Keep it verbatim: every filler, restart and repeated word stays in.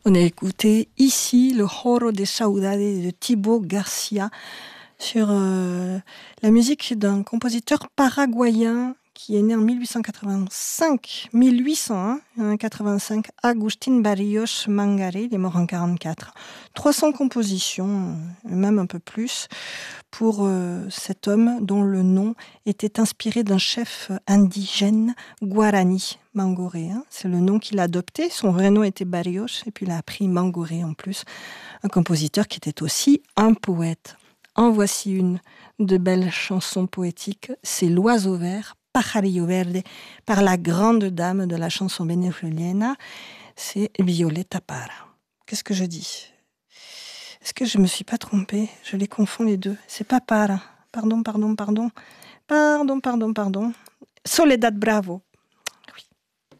On a écouté ici le Joro de Saudade de Thibaut Garcia sur euh, la musique d'un compositeur paraguayen qui est né en mille huit cent quatre-vingt-cinq, mille huit cent quatre-vingt-cinq, Agustín Barrios Mangaré, il est mort en quarante-quatre. trois cents compositions, même un peu plus, pour euh, cet homme dont le nom était inspiré d'un chef indigène guarani, Mangoré. Hein. C'est le nom qu'il a adopté, son vrai nom était Barrios, et puis il a appris Mangoré en plus, un compositeur qui était aussi un poète. En voici une de belles chansons poétiques, c'est L'Oiseau vert, Pajarillo Verde, par la grande dame de la chanson vénézuélienne, c'est Violeta Parra. Qu'est-ce que je dis ? Est-ce que je me suis pas trompée ? Je les confonds les deux. C'est pas Parra. Pardon, pardon, pardon. Pardon, pardon, pardon. Soledad Bravo.